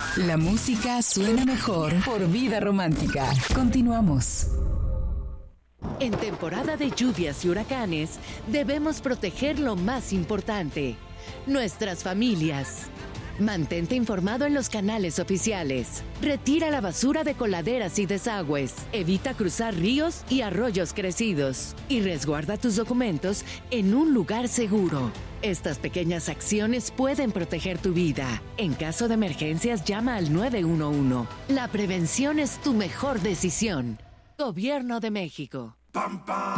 La música suena mejor por Vida Romántica. Continuamos. En temporada de lluvias y huracanes, debemos proteger lo más importante, nuestras familias. Mantente informado en los canales oficiales. Retira la basura de coladeras y desagües. Evita cruzar ríos y arroyos crecidos. Y resguarda tus documentos en un lugar seguro. Estas pequeñas acciones pueden proteger tu vida. En caso de emergencias, llama al 911. La prevención es tu mejor decisión. Gobierno de México.